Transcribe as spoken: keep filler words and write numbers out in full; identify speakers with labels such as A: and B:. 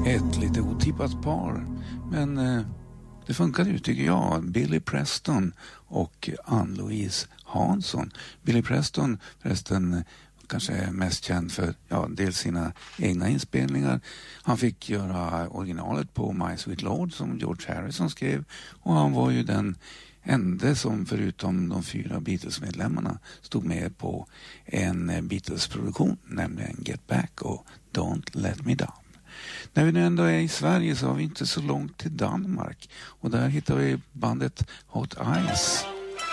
A: Ett lite otippat par, men eh, det funkade ju tycker jag. Billy Preston och Ann-Louise Hansson. Billy Preston förresten kanske är mest känd för ja, dels sina egna inspelningar. Han fick göra originalet på My Sweet Lord som George Harrison skrev, och han var ju den enda som förutom de fyra Beatles-medlemmarna stod med på en Beatles-produktion, nämligen Get Back och Don't Let Me Down. När vi nu ändå är i Sverige så har vi inte så långt till Danmark, och där hittar vi bandet Hot Eyes.